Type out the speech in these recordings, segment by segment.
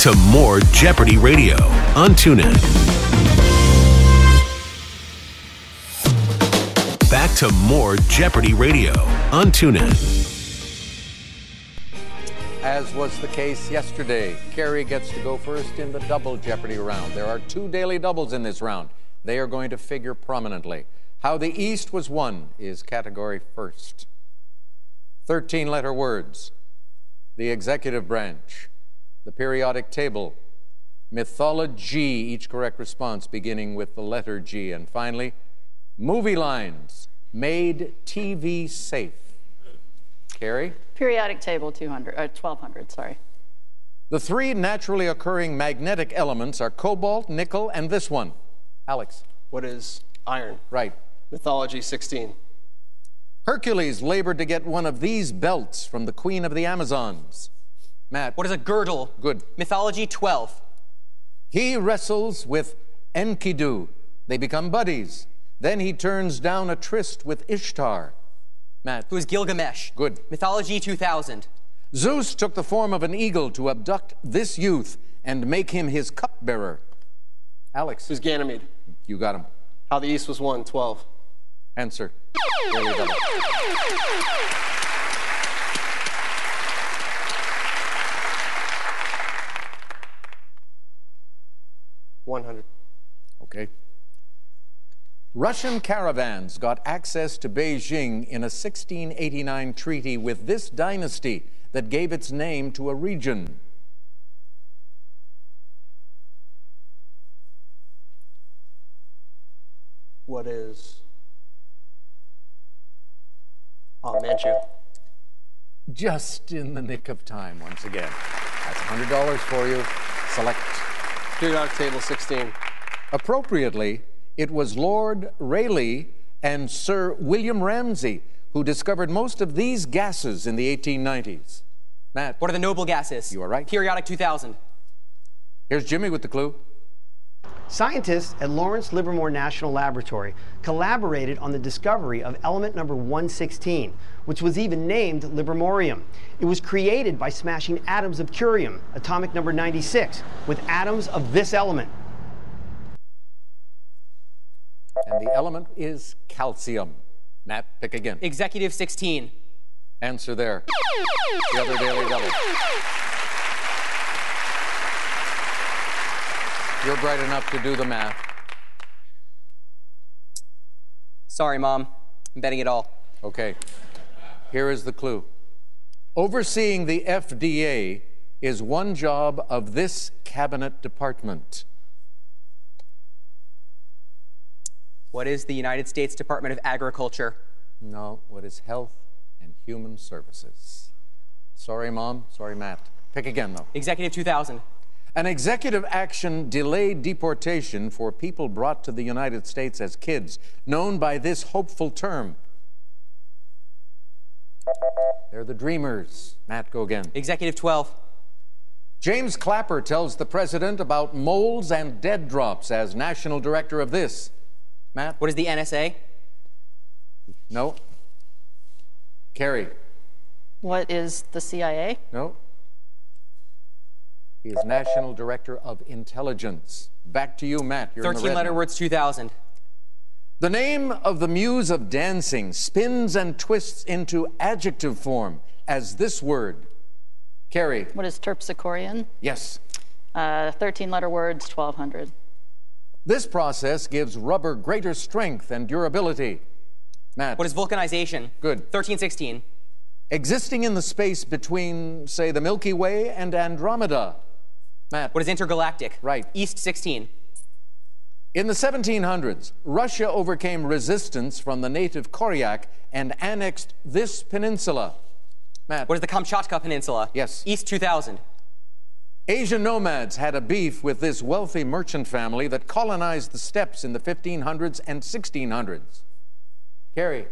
to more Jeopardy Radio on TuneIn. Back to more Jeopardy Radio on TuneIn. As was the case yesterday, Kerry gets to go first in the double Jeopardy round. There are 2 daily doubles in this round. They are going to figure prominently. How the East was won is category first. 13-letter words. The executive branch. The periodic table. Mythology, each correct response beginning with the letter G. And finally, movie lines made TV safe. Kerry? Periodic table 1200, sorry. The 3 naturally occurring magnetic elements are cobalt, nickel, and this one. Alex. What is iron? Right. Mythology 16. Hercules labored to get one of these belts from the Queen of the Amazons. Matt. What is a girdle? Good. Mythology 12. He wrestles with Enkidu. They become buddies. Then he turns down a tryst with Ishtar. Matt. Who is Gilgamesh? Good. Mythology 2000. Zeus took the form of an eagle to abduct this youth and make him his cupbearer. Alex. Who's Ganymede? You got him. How the East was won, 12. Answer. Daily double. $100. Okay. Russian caravans got access to Beijing in a 1689 treaty with this dynasty that gave its name to a region. What is Manchu? Just in the nick of time once again. That's $100 for you. Select. Periodic table 16. Appropriately, it was Lord Rayleigh and Sir William Ramsay who discovered most of these gases in the 1890s. Matt. What are the noble gases? You are right. Periodic 2000. Here's Jimmy with the clue. Scientists at Lawrence Livermore National Laboratory collaborated on the discovery of element number 116, which was even named Livermorium. It was created by smashing atoms of curium, atomic number 96, with atoms of this element. And the element is calcium. Matt, pick again. Executive 16. Answer there. The other daily double. You're bright enough to do the math. Sorry, Mom. I'm betting it all. Okay. Here is the clue. Overseeing the FDA is one job of this cabinet department. What is the United States Department of Agriculture? No, what is Health and Human Services? Sorry, Mom. Sorry, Matt. Pick again, though. Executive 2000. An executive action delayed deportation for people brought to the United States as kids, known by this hopeful term. They're the Dreamers. Matt, go again. Executive 12. James Clapper tells the president about moles and dead drops as national director of this. Matt? What is the NSA? No. Kerry? What is the CIA? No. He is National Director of Intelligence. Back to you, Matt. You're 13-letter words 2000. The name of the muse of dancing spins and twists into adjective form as this word. Kerry. What is terpsichorean? Yes. 13-letter words 1200. This process gives rubber greater strength and durability. Matt. What is vulcanization? Good. 1316. Existing in the space between, say, the Milky Way and Andromeda. Matt. What is intergalactic? Right. East 16. In the 1700s, Russia overcame resistance from the native Koryak and annexed this peninsula. Matt. What is the Kamchatka Peninsula? Yes. East 2000. Asian nomads had a beef with this wealthy merchant family that colonized the steppes in the 1500s and 1600s. Kerry.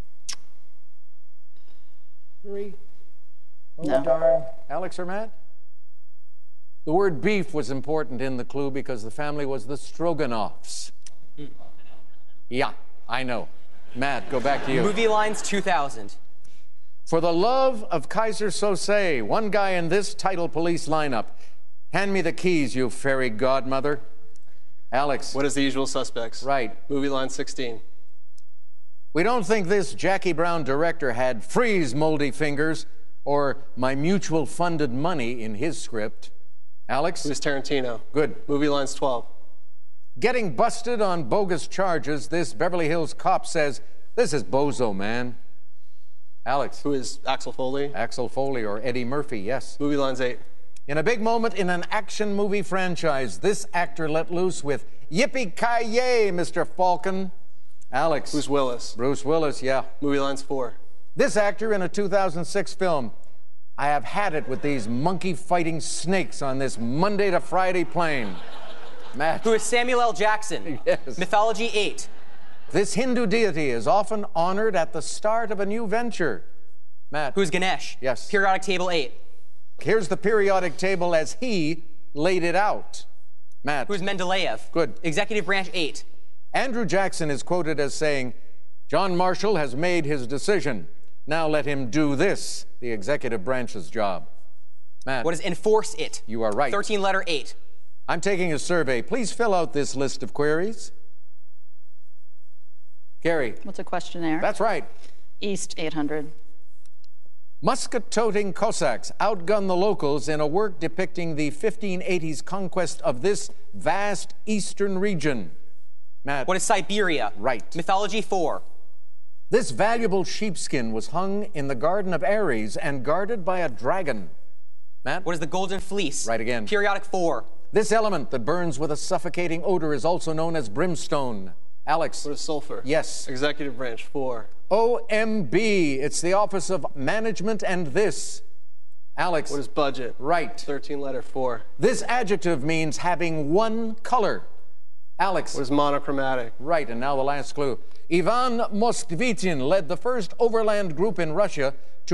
3. Oh, No. darn. Alex or Matt? The word beef was important in the clue because the family was the Stroganoffs. Yeah, I know. Matt, go back to you. Movie lines 2000. For the love of Kaiser Sose, one guy in this title police lineup Hand me the keys, you fairy godmother. Alex. What is The Usual Suspects? Right. Movie line 16. We don't think this Jackie Brown director had freeze moldy fingers or my mutual funded money in his script. Alex? Who's Tarantino? Good. Movie lines 12. Getting busted on bogus charges, this Beverly Hills cop says, this is bozo, man. Alex? Who is Axel Foley? Axel Foley or Eddie Murphy, yes. Movie lines 8. In a big moment in an action movie franchise, this actor let loose with yippee-ki-yay, Mr. Falcon. Alex? Who's Willis? Bruce Willis, yeah. Movie lines 4. This actor in a 2006 film, I have had it with these monkey-fighting snakes on this Monday to Friday plane. Matt? Who is Samuel L. Jackson? Yes. Mythology 8. This Hindu deity is often honored at the start of a new venture. Matt? Who is Ganesh? Yes. Periodic table 8. Here's the periodic table as he laid it out. Matt? Who is Mendeleev? Good. Executive branch 8. Andrew Jackson is quoted as saying, John Marshall has made his decision. Now let him do this, the executive branch's job. Matt? What is enforce it? You are right. 13 letter 8. I'm taking a survey. Please fill out this list of queries. Gary? What's a questionnaire? That's right. East 800. Musket-toting Cossacks outgunned the locals in a work depicting the 1580s conquest of this vast eastern region. Matt? What is Siberia? Right. Mythology 4. This valuable sheepskin was hung in the Garden of Ares and guarded by a dragon. Matt? What is the Golden Fleece? Right again. Periodic 4. This element that burns with a suffocating odor is also known as brimstone. Alex? What is sulfur? Yes. Executive branch 4. OMB. It's the Office of Management and this. Alex? What is budget? Right. 13 letter 4. This adjective means having one color. Alex? What is monochromatic? Right, and now the last clue. Ivan Moskvityn led the first overland group in Russia